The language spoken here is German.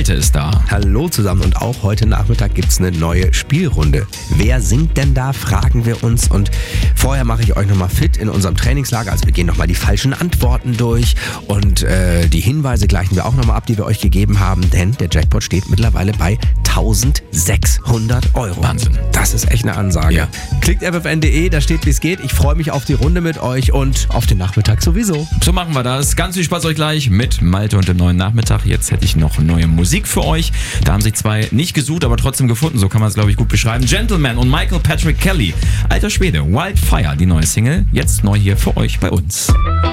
Malte ist da. Hallo zusammen und auch heute Nachmittag gibt's eine neue Spielrunde. Wer singt denn da, fragen wir uns. Und vorher mache ich euch nochmal fit in unserem Trainingslager. Also wir gehen nochmal die falschen Antworten durch und die Hinweise gleichen wir auch nochmal ab, die wir euch gegeben haben. Denn der Jackpot steht mittlerweile bei 1.600 €. Wahnsinn. Das ist echt eine Ansage. Ja. Klickt ffn.de, da steht, wie es geht. Ich freue mich auf die Runde mit euch und auf den Nachmittag sowieso. So machen wir das. Ganz viel Spaß euch gleich mit Malte und dem neuen Nachmittag. Jetzt hätte ich noch neue Musik für euch. Da haben sich zwei nicht gesucht, aber trotzdem gefunden. So kann man es, glaube ich, gut beschreiben. Gentleman und Michael Patrick Kelly. Alter Schwede, Wildfire, die neue Single. Jetzt neu hier für euch bei uns.